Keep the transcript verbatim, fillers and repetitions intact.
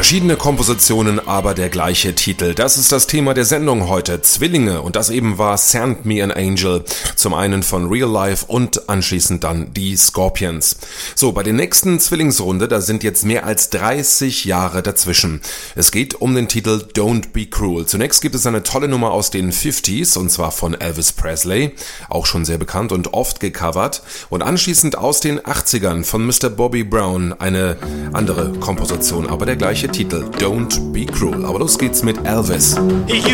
Verschiedene Kompositionen, aber der gleiche Titel. Das ist das Thema der Sendung heute. Zwillinge. Und das eben war Send Me an Angel. Zum einen von Real Life und anschließend dann die Scorpions. So, bei der nächsten Zwillingsrunde, da sind jetzt mehr als dreißig Jahre dazwischen. Es geht um den Titel Don't Be Cruel. Zunächst gibt es eine tolle Nummer aus den fünfziger und zwar von Elvis Presley. Auch schon sehr bekannt und oft gecovert. Und anschließend aus den achtzigern von Mister Bobby Brown. Eine andere Komposition, aber der gleiche Titel, Don't Be Cruel. Aber los geht's mit Elvis. He